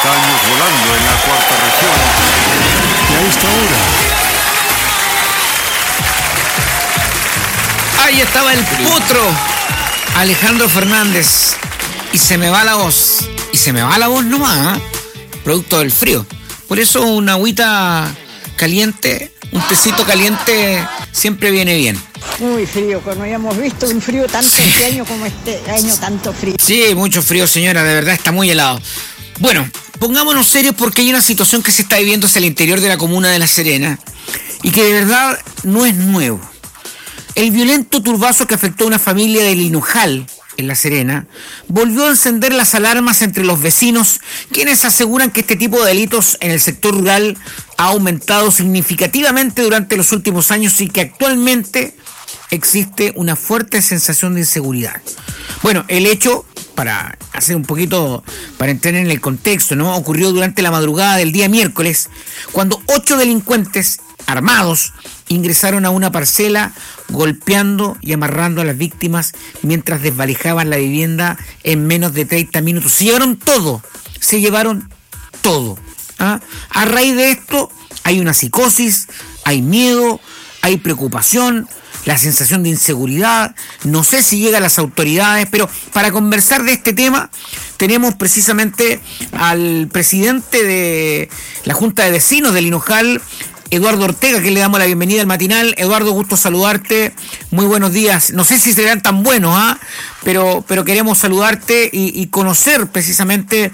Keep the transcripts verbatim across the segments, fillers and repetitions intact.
años volando en la cuarta región. Y a esta hora... Ahí estaba el potro Alejandro Fernández. Y se me va la voz. Y se me va la voz nomás, ¿eh? Producto del frío. Por eso una agüita caliente, un tecito caliente siempre viene bien. Muy frío, como habíamos visto un frío tanto sí. Este año como este año tanto frío. Sí, mucho frío, señora, de verdad está muy helado. Bueno, pongámonos serios porque hay una situación que se está viviendo hacia el interior de la comuna de La Serena y que de verdad no es nuevo. El violento turbazo que afectó a una familia de Linujal, en La Serena, volvió a encender las alarmas entre los vecinos, quienes aseguran que este tipo de delitos en el sector rural ha aumentado significativamente durante los últimos años y que actualmente existe una fuerte sensación de inseguridad. Bueno, el hecho, para hacer un poquito, para entrar en el contexto, ¿no? Ocurrió durante la madrugada del día miércoles, cuando ocho delincuentes armados ingresaron a una parcela golpeando y amarrando a las víctimas mientras desvalijaban la vivienda en menos de treinta minutos. Se llevaron todo, se llevaron todo. ¿Ah? A raíz de esto hay una psicosis, hay miedo, hay preocupación, la sensación de inseguridad. No sé si llega a las autoridades, pero para conversar de este tema tenemos precisamente al presidente de la Junta de Vecinos de Linujal, Eduardo Ortega, que le damos la bienvenida al matinal. Eduardo, gusto saludarte. Muy buenos días. No sé si serán tan buenos, ¿ah? ¿eh? Pero, pero queremos saludarte y, y conocer precisamente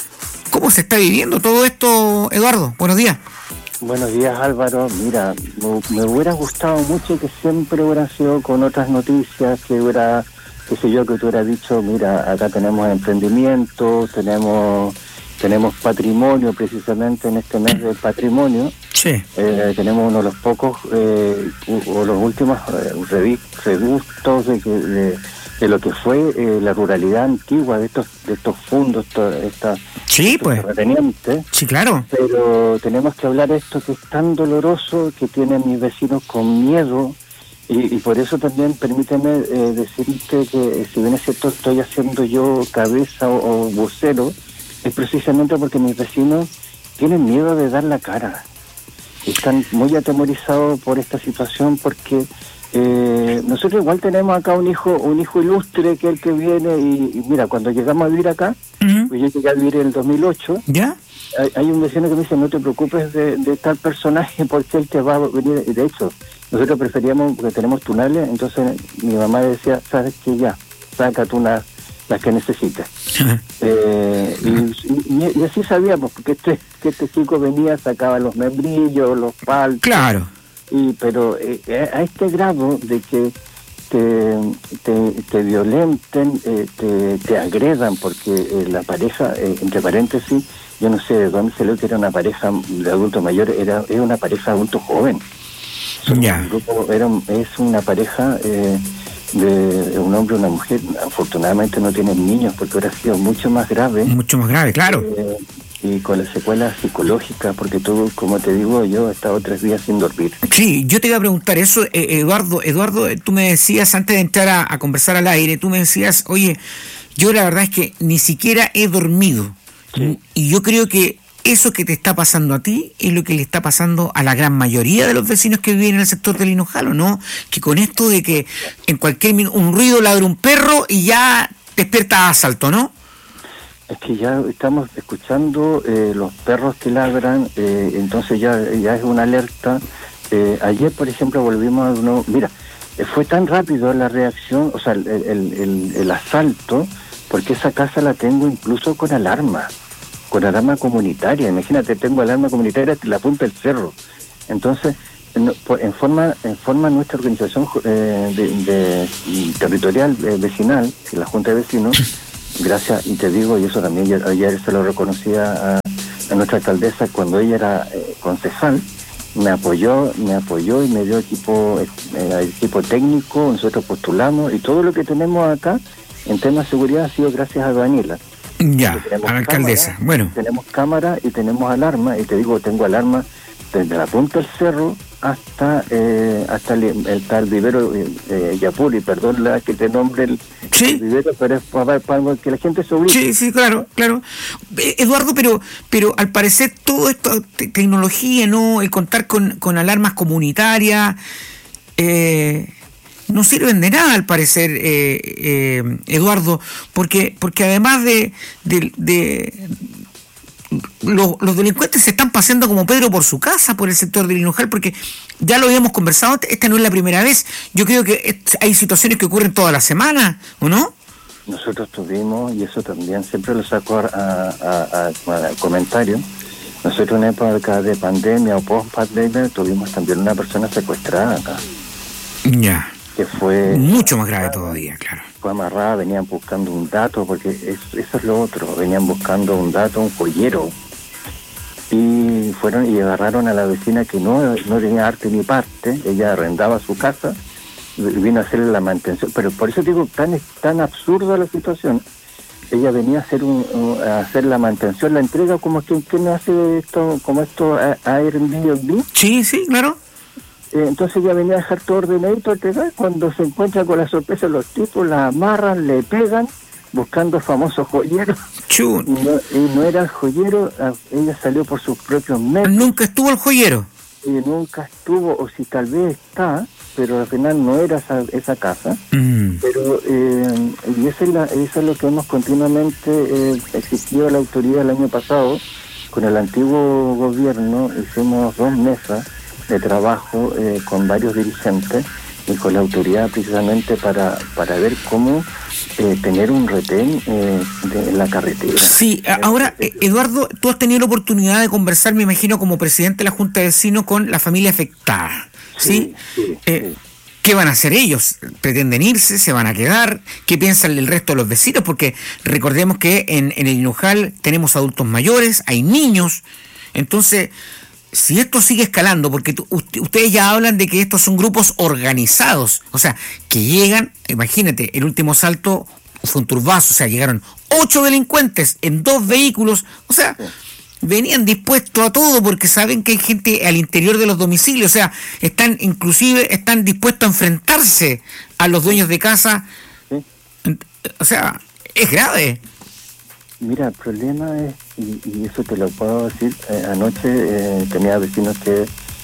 cómo se está viviendo todo esto, Eduardo. Buenos días. Buenos días, Álvaro. Mira, me, me hubiera gustado mucho que siempre hubiera sido con otras noticias, que hubiera, qué sé yo, que te hubiera dicho, mira, acá tenemos emprendimiento, tenemos... Tenemos patrimonio precisamente en este mes del patrimonio. Sí. Eh, tenemos uno de los pocos eh, o los últimos eh, reductos de, de, de lo que fue eh, la ruralidad antigua de estos de estos fundos, to, esta, sí, estos pues. terratenientes. Sí, claro. Pero tenemos que hablar de esto que es tan doloroso, que tienen mis vecinos con miedo. Y, y por eso también permíteme eh, decirte que si bien es cierto estoy haciendo yo cabeza o, o vocero, es precisamente porque mis vecinos tienen miedo de dar la cara. Están muy atemorizados por esta situación porque eh, nosotros igual tenemos acá un hijo un hijo ilustre que es el que viene y, y mira, cuando llegamos a vivir acá, uh-huh. pues yo llegué a vivir en el dos mil ocho, ¿ya? Hay, hay un vecino que me dice, no te preocupes de, de tal personaje porque él te va a venir. Y de hecho, nosotros preferíamos, porque tenemos tunales, entonces mi mamá decía, sabes que ya, saca tunas las que necesitas. eh, y, y, y así sabíamos, porque este, que este chico venía, sacaba los membrillos, los paltos. Claro. Y, pero eh, a este grado de que te, te, te violenten, eh, te, te agredan, porque eh, la pareja, eh, entre paréntesis, yo no sé de dónde salió que era una pareja de adultos mayores, era, era una pareja de adultos joven. Ya. Un grupo, era, es una pareja... Eh, de un hombre y una mujer. Afortunadamente no tienen niños, porque hubiera sido mucho más grave. Mucho más grave, claro. Eh, y con las secuelas psicológicas, porque tú, como te digo, yo he estado tres días sin dormir. Sí, yo te iba a preguntar eso, eh, Eduardo. Eduardo, tú me decías, antes de entrar a, a conversar al aire, tú me decías, oye, yo la verdad es que ni siquiera he dormido. Sí. Y yo creo que eso que te está pasando a ti es lo que le está pasando a la gran mayoría de los vecinos que viven en el sector del Linujal, ¿o no? Que con esto de que en cualquier minuto un ruido ladra un perro y ya despierta asalto, ¿no? Es que ya estamos escuchando eh, los perros que ladran, eh, entonces ya, ya es una alerta. Eh, ayer, por ejemplo, volvimos a uno... Mira, eh, fue tan rápido la reacción, o sea, el, el, el, el asalto, porque esa casa la tengo incluso con alarma. Con alarma comunitaria, imagínate, tengo alarma comunitaria hasta la punta del cerro. Entonces, en, en forma en forma nuestra organización eh, de, de, territorial eh, vecinal, la Junta de Vecinos, gracias, y te digo, y eso también ayer, ayer se lo reconocía a, a nuestra alcaldesa cuando ella era eh, concejal, me apoyó, me apoyó y me dio equipo, eh, equipo técnico, nosotros postulamos, y todo lo que tenemos acá en temas de seguridad ha sido gracias a Daniela. Ya, a la alcaldesa. Cámara, bueno. Tenemos cámara y tenemos alarma, y te digo, tengo alarma desde la punta del cerro hasta eh, hasta el, el tal vivero eh, eh, Yapuri, perdón la que te nombre el, sí. el vivero, pero es para, para que la gente se ubique. Sí, sí, claro, claro. Eh, Eduardo, pero pero al parecer todo esto, te- tecnología, ¿no? El contar con, con alarmas comunitarias, eh, no sirven de nada al parecer, eh, eh, Eduardo, porque porque además de... de, de Los, los delincuentes se están paseando como Pedro por su casa por el sector del Hinojal, porque ya lo habíamos conversado, esta no es la primera vez. Yo creo que es- hay situaciones que ocurren toda la semana, ¿o no? Nosotros tuvimos, y eso también siempre lo saco a, a, a, a comentario, nosotros en época de pandemia o post-pandemia tuvimos también una persona secuestrada acá, Ya. que fue... Mucho más grave todavía, claro. Fue amarrada, venían buscando un dato, porque es, eso es lo otro, venían buscando un dato, un joyero, y fueron y agarraron a la vecina que no, no tenía arte ni parte, ella arrendaba su casa, y vino a hacerle la mantención, pero por eso digo, tan tan absurda la situación, ella venía a hacer un, un- a hacer la mantención, la entrega, como quien, quien hace esto, como esto a, a Airbnb. Sí, sí, claro. Eh, entonces ella venía a dejar todo ordenadito, entregar, cuando se encuentra con la sorpresa, los tipos la amarran, le pegan, buscando famosos joyeros, Chu, y no, y no era el joyero, ah, ella salió por sus propios medios, nunca estuvo el joyero. y nunca estuvo, o si tal vez está, pero al final no era esa, esa casa, Mm. pero eh, y eso es, la, eso es lo que hemos continuamente eh, exigido a la autoridad el año pasado. Con el antiguo gobierno hicimos dos mesas de trabajo eh, con varios dirigentes y con la autoridad precisamente para para ver cómo eh, tener un retén eh, de, en la carretera. Sí, a- ahora, eh, Eduardo, tú has tenido la oportunidad de conversar, me imagino, como presidente de la Junta de Vecinos con la familia afectada, ¿sí? Sí, sí, Eh, sí. ¿Qué van a hacer ellos? ¿Pretenden irse? ¿Se van a quedar? ¿Qué piensan el resto de los vecinos? Porque recordemos que en, en el Hinojal tenemos adultos mayores, hay niños. Entonces, si esto sigue escalando, porque tú- usted- ustedes ya hablan de que estos son grupos organizados, o sea, que llegan, imagínate, el último asalto fue un turbazo, o sea, llegaron ocho delincuentes en dos vehículos, o sea, venían dispuestos a todo porque saben que hay gente al interior de los domicilios, o sea, están inclusive están dispuestos a enfrentarse a los dueños de casa, Sí. Ent- o sea, es grave. Mira, el problema es, y, y eso te lo puedo decir, eh, anoche eh, tenía vecinos que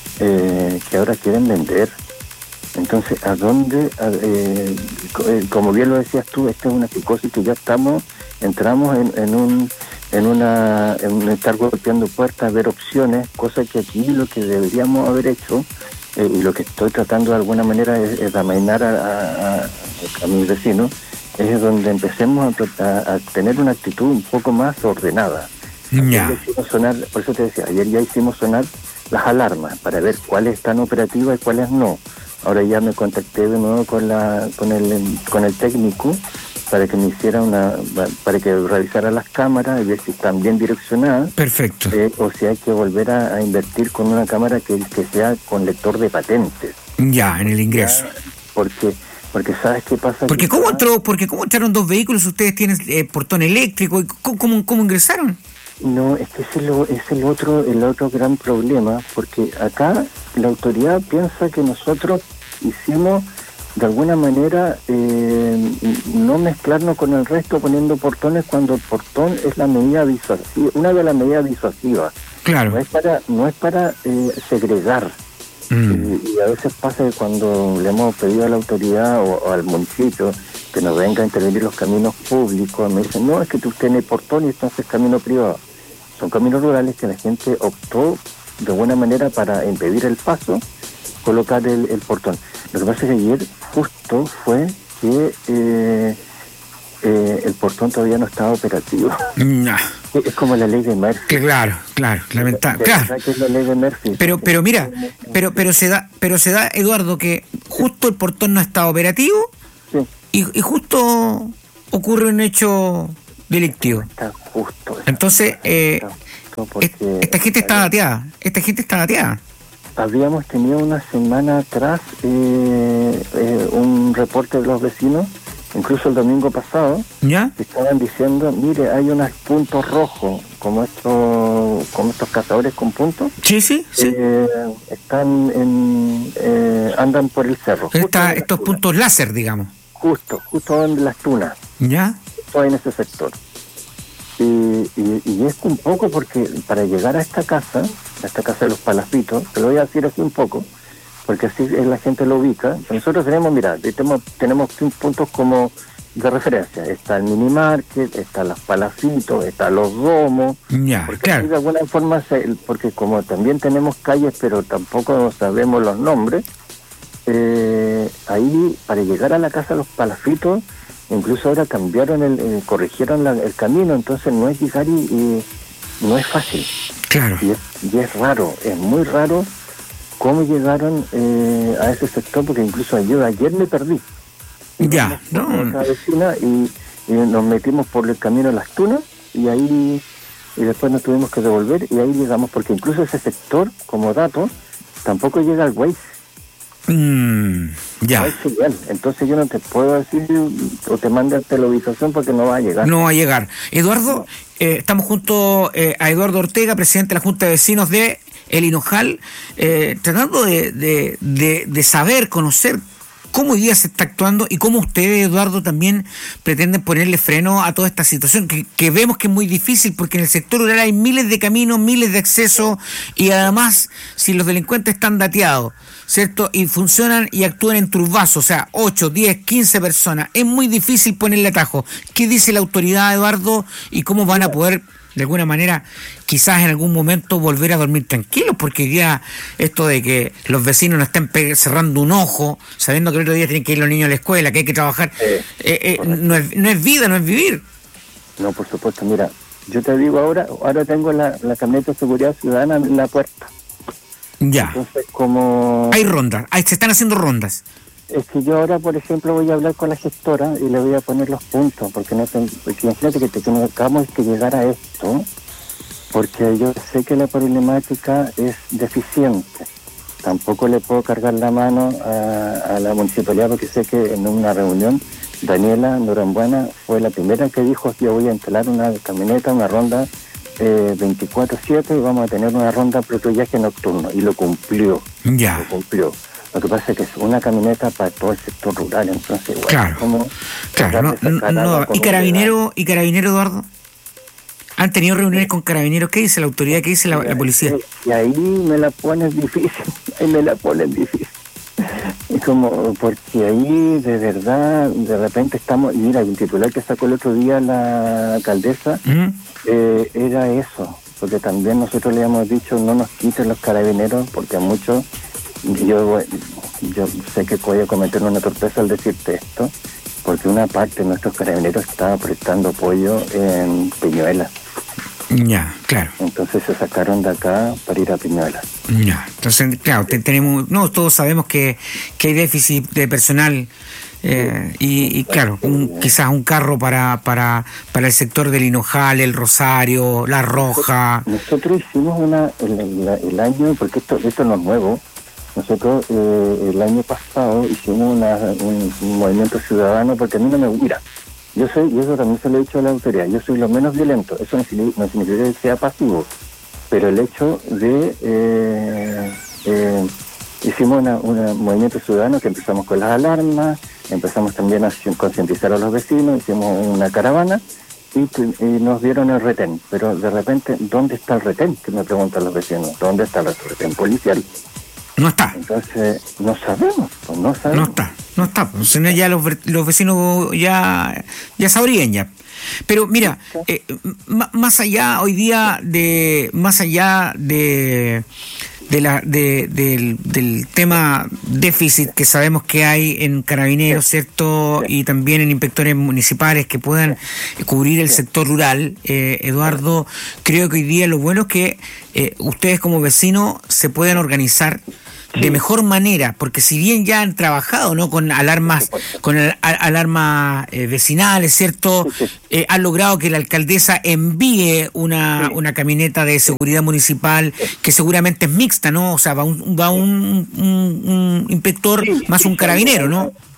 eh, que ahora quieren vender. Entonces, ¿a dónde? A- eh, co- eh, como bien lo decías tú, esta es una psicosis que ya estamos, entramos en, en un en una en un estar golpeando puertas, ver opciones, cosa que aquí lo que deberíamos haber hecho, eh, y lo que estoy tratando de alguna manera es, es amainar a, a, a, a mis vecinos, es donde empecemos a, a, a tener una actitud un poco más ordenada. Ayer Ya. ya hicimos sonar, por eso te decía, ayer ya hicimos sonar las alarmas para ver cuáles están operativas y cuáles no. Ahora ya me contacté de nuevo con la con el con el técnico para que me hiciera una para que revisara las cámaras y ver si están bien direccionadas, Perfecto. eh, o si hay que volver a, a invertir con una cámara que, que sea con lector de patentes, Ya, en el ingreso. porque porque sabes qué pasa. Porque Que cómo cada- entró, porque cómo entraron dos vehículos, ustedes tienen eh, portón eléctrico, y ¿cómo, cómo, cómo ingresaron? No, es que ese es, lo, es el otro el otro gran problema, porque acá la autoridad piensa que nosotros hicimos de alguna manera eh, no mezclarnos con el resto poniendo portones cuando el portón es la medida disuasiva, una de las medidas disuasivas. No Claro. es para no es para eh, segregar. Mm. Y, y a veces pasa que cuando le hemos pedido a la autoridad o, o al municipio que nos venga a intervenir los caminos públicos, me dicen, no, es que tú tienes portón y entonces es camino privado. Son caminos rurales que la gente optó de buena manera para impedir el paso, colocar el, el portón. Lo que pasa es que ayer justo fue que eh, eh, el portón todavía no estaba operativo. Nah. Es como la ley de Murphy. Claro, claro, lamentable. De Claro. verdad que es la ley de Murphy. Pero, pero mira, pero, pero se da, pero se da, Eduardo, que justo el portón no está operativo Sí. y, y justo ocurre un hecho delictivo. Está justo. Entonces, eh, Está justo porque es- esta gente está dateada, esta gente está dateada. habíamos tenido una semana atrás eh, eh, un reporte de los vecinos Incluso el domingo pasado ¿Ya? estaban diciendo, mire, hay unos puntos rojos, como estos, como estos cazadores con puntos. Sí, sí, sí. Eh, están en, eh, andan por el cerro. Esta, estos puntos láser, digamos. Justo, justo donde las tunas. ¿Ya? Justo en ese sector. Y, y, y es un poco porque para llegar a esta casa, a esta casa de los Palafitos, te lo voy a decir así un poco, porque así la gente lo ubica. Nosotros tenemos, mira, tenemos, tenemos puntos como de referencia. Está el mini market, está los Palafitos, está los domos. Ya, porque claro. de alguna forma, se, porque como también tenemos calles, pero tampoco sabemos los nombres, eh, ahí para llegar a la casa de los Palafitos, incluso ahora cambiaron, el, eh, corrigieron la, el camino, entonces no es llegar y, y no es fácil. Claro. Y es, y es raro, es muy raro cómo llegaron eh, a ese sector, porque incluso yo ayer me perdí. Ya, no. no. Vecina y, y nos metimos por el camino de las Tunas y ahí y después nos tuvimos que devolver y ahí llegamos, porque incluso ese sector, como dato, tampoco llega al Waze. Mm, ya. No hay señal. Entonces yo no te puedo decir o te mando la ubicación porque no va a llegar. No va a llegar. Eduardo, eh, estamos junto eh, a Eduardo Ortega, presidente de la Junta de Vecinos de El Hinojal, eh, tratando de, de, de, de saber, conocer cómo hoy día se está actuando y cómo ustedes, Eduardo, también pretenden ponerle freno a toda esta situación, que, que vemos que es muy difícil porque en el sector rural hay miles de caminos, miles de accesos y además si los delincuentes están dateados, ¿cierto? Y funcionan y actúan en turbazo, o sea, ocho, diez, quince personas, es muy difícil ponerle atajo. ¿Qué dice la autoridad, Eduardo, y cómo van a poder de alguna manera, quizás en algún momento volver a dormir tranquilos, porque ya esto de que los vecinos no estén pe- cerrando un ojo, sabiendo que el otro día tienen que ir los niños a la escuela, que hay que trabajar, eh, eh, no, es, no es vida, no es vivir. No, por supuesto, mira, yo te digo ahora, ahora tengo la, la camioneta de seguridad ciudadana en la puerta. Ya. Entonces, como... Hay rondas, hay, se están haciendo rondas. Es que yo ahora, por ejemplo, voy a hablar con la gestora y le voy a poner los puntos, porque no tengo, porque imagínate que, te, que nos acabamos de llegar a esto, porque yo sé que la problemática es deficiente. Tampoco le puedo cargar la mano a, a la municipalidad, porque sé que en una reunión, Daniela Norambuena fue la primera que dijo que yo voy a instalar una camioneta, una ronda eh, veinticuatro siete y vamos a tener una ronda de patrullaje nocturno, y lo cumplió. Ya. Lo cumplió. Lo que pasa es que es una camioneta para todo el sector rural, entonces, bueno, claro, como claro, no, no, no. ¿Y carabinero, y carabinero, Eduardo? ¿Han tenido reuniones con carabineros? ¿Qué dice la autoridad? ¿Qué dice la, la policía? Y ahí me la ponen difícil, ahí me la ponen difícil. Y como, porque ahí de verdad, de repente estamos, y mira, el titular que sacó el otro día la alcaldesa, ¿Mm? eh, era eso, porque también nosotros le hemos dicho, no nos quiten los carabineros, porque a muchos... Yo, yo sé que voy a cometer una torpeza al decirte esto, porque una parte de nuestros carabineros estaba prestando apoyo en Peñuela. Ya, claro. Entonces se sacaron de acá para ir a Peñuela. Ya, entonces, claro, te, tenemos, no, todos sabemos que, que hay déficit de personal eh, y, y claro, un, quizás un carro para, para, para el sector del Hinojal, el Rosario, La Roja. Nosotros hicimos una, el, el, el año, porque esto, esto no es nuevo. Nosotros eh, el año pasado hicimos una, un, un movimiento ciudadano, porque a mí no me... Mira, yo soy, y eso también se lo he dicho a la autoridad, yo soy lo menos violento, eso no significa, no significa que sea pasivo, pero el hecho de... Eh, eh, hicimos un movimiento ciudadano que empezamos con las alarmas, empezamos también a concientizar a los vecinos, hicimos una caravana y, y nos dieron el retén, pero de repente, ¿dónde está el retén? Que me preguntan los vecinos, ¿dónde está el retén policial? No está. Entonces, no sabemos, pues no sabemos. No está, no está. Pues ya los, los vecinos ya, ya sabrían ya. Pero mira, eh, m- más allá hoy día de, más allá de, de la, de, del, del tema déficit que sabemos que hay en carabineros, ¿cierto? Y también en inspectores municipales que puedan cubrir el sector rural, eh, Eduardo, creo que hoy día lo bueno es que eh, ustedes como vecinos se pueden organizar de mejor manera, porque si bien ya han trabajado, ¿no?, con alarmas, con al, al, alarmas eh, vecinales, ¿cierto? Sí, sí. Eh, han logrado que la alcaldesa envíe una, sí. una camioneta de seguridad municipal que seguramente es mixta, ¿no? O sea, va un, va un, un, un inspector sí, más sí, un carabinero, ¿no?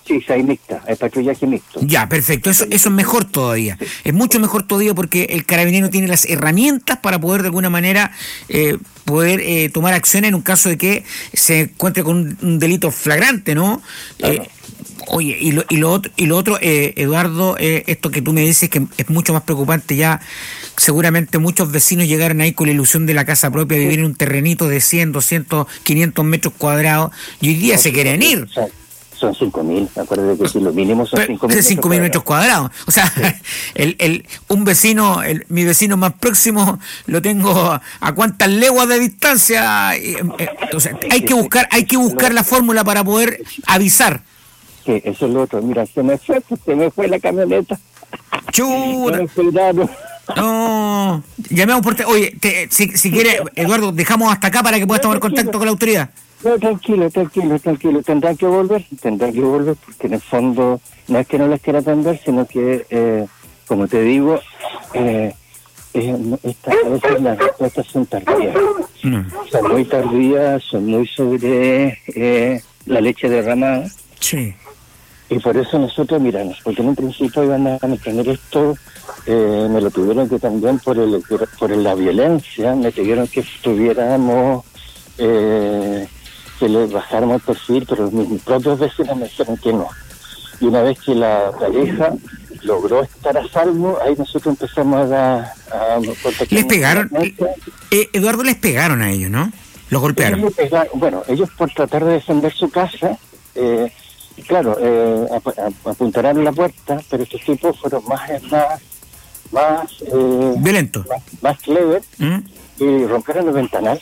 Sí, sí, hay mixta, hay patrullaje mixto. Ya, perfecto, eso, eso es mejor todavía, es mucho mejor todavía porque el carabinero tiene las herramientas para poder de alguna manera eh, poder eh, tomar acción en un caso de que se encuentre con un, un delito flagrante, ¿no? Claro. Eh, oye, y lo, y lo otro, y lo otro eh, Eduardo, eh, esto que tú me dices que es mucho más preocupante ya, seguramente muchos vecinos llegaron ahí con la ilusión de la casa propia, vivir en un terrenito de cien, doscientos, quinientos metros cuadrados, y hoy día se quieren ir. Son cinco mil, acuérdate que si lo mínimo son cinco mil cinco mil metros cuadrados. O sea, sí. el, el, un vecino, el, mi vecino más próximo, lo tengo a cuántas leguas de distancia. Eh, eh, o sea, hay que buscar, hay que buscar la fórmula para poder avisar. Sí, eso es lo otro. Mira, se me fue, se me fue la camioneta. Chuta. No, llamemos por... Te, oye, te, si, si quiere, Eduardo, dejamos hasta acá para que puedas tomar contacto con la autoridad. No, tranquilo, tranquilo, tranquilo. Tendrán que volver, tendrán que volver, porque en el fondo no es que no les quiera atender, sino que, eh, como te digo, eh, eh, esta, a veces las respuestas son tardías. Mm. Son muy tardías, son muy sobre eh, la leche derramada. Sí. Y por eso nosotros, miramos, porque en un principio iban a tener esto, eh, me lo tuvieron que también por el por la violencia, me pidieron que estuviéramos... Eh, que le bajáramos el perfil, pero mis propios vecinos me dijeron que no. Y una vez que la pareja logró estar a salvo, ahí nosotros empezamos a... a ¿Les pegaron? Eh, Eduardo, les pegaron a ellos, ¿no? Los golpearon. Ellos pegaron, bueno, ellos por tratar de defender su casa, eh, claro, eh, ap ap apuntaron la puerta, pero estos tipos fueron más... más, más eh, violentos. Más, más clever, ¿Mm? Y rompieron los ventanales.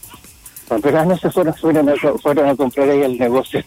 Pero no se fueron, fueron, a, fueron a comprar ahí el negocio.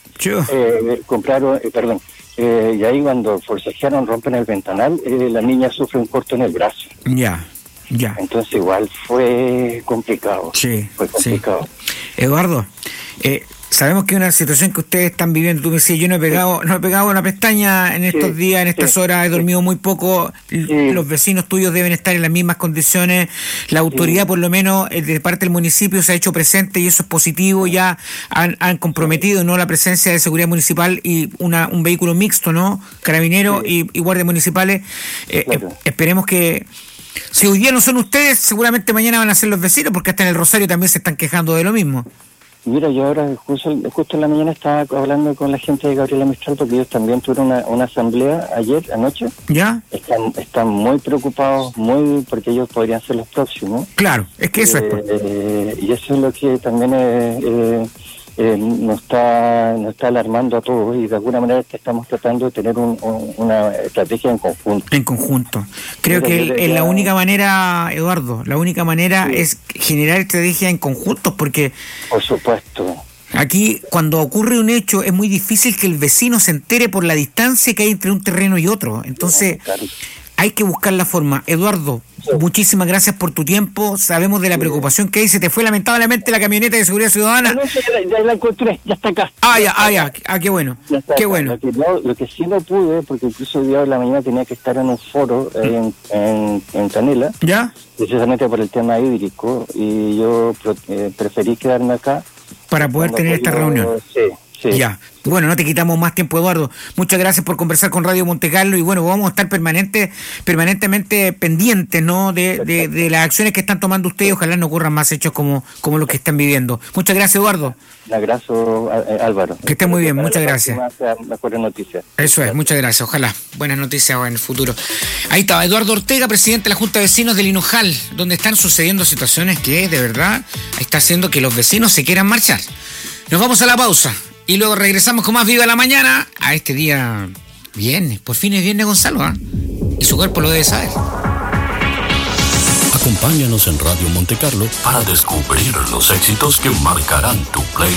eh, compraron, eh, perdón, eh, y ahí cuando forcejearon, rompen el ventanal, eh, la niña sufre un corto en el brazo. Ya, ya. Entonces igual fue complicado. Sí, fue complicado. Sí. Eduardo, eh, sabemos que es una situación que ustedes están viviendo. Tú me decías, yo no he pegado, sí. no he pegado una pestaña en estos sí, días, en estas sí, horas, he dormido sí. muy poco. Sí. Los vecinos tuyos deben estar en las mismas condiciones. La autoridad, sí. por lo menos, de parte del municipio, se ha hecho presente y eso es positivo. Ya han, han comprometido, ¿no?, la presencia de seguridad municipal y una, un vehículo mixto, ¿no? Carabineros sí. y, y guardias municipales. Eh, claro. eh, esperemos que... Si hoy día no son ustedes, seguramente mañana van a ser los vecinos, porque hasta en el Rosario también se están quejando de lo mismo. Mira, yo ahora justo, justo en la mañana estaba hablando con la gente de Gabriela Mistral porque ellos también tuvieron una, una asamblea ayer, anoche. ¿Ya? Están, están muy preocupados, muy porque ellos podrían ser los próximos. Claro, es que eso eh, es. Pues. Eh, y eso es lo que también eh, eh, eh, nos está nos está alarmando a todos y de alguna manera estamos tratando de tener un, un, una estrategia en conjunto. En conjunto. Creo Pero que el, ya... la única manera, Eduardo, la única manera sí. es generar estrategia en conjuntos porque... Por supuesto. Aquí, cuando ocurre un hecho, es muy difícil que el vecino se entere por la distancia que hay entre un terreno y otro. Entonces... Claro. Hay que buscar la forma. Eduardo, sí. muchísimas gracias por tu tiempo. Sabemos de la preocupación que hay. Se te fue lamentablemente la camioneta de seguridad ciudadana. No, no, ya, ya la encontré, ya está acá. Ah, ya, ah, ya. Ah, qué bueno. Qué acá. bueno. Lo que, no, lo que sí no pude, porque incluso el día de la mañana tenía que estar en un foro eh, en, en, en Canela. ¿Ya? Precisamente por el tema hídrico. Y yo eh, preferí quedarme acá. Para poder tener esta reunión. Sí. Sí. Ya, bueno, no te quitamos más tiempo, Eduardo. Muchas gracias por conversar con Radio Monte Carlo y bueno, vamos a estar permanente, permanentemente pendientes, ¿no?, de, de, de las acciones que están tomando ustedes. Ojalá no ocurran más hechos como, como los que están viviendo. Muchas gracias, Eduardo. Un abrazo, Álvaro. Que esté muy bien, muchas gracias. Mejores noticias. Eso es, muchas gracias. Ojalá buenas noticias en el futuro. Ahí estaba Eduardo Ortega, presidente de la Junta de Vecinos del Hinojal, donde están sucediendo situaciones que de verdad está haciendo que los vecinos se quieran marchar. Nos vamos a la pausa. Y luego regresamos con más Viva la Mañana a este día viernes. Por fin es viernes, Gonzalo, ¿eh? Y su cuerpo lo debe saber. Acompáñanos en Radio Monte Carlo para descubrir los éxitos que marcarán tu play.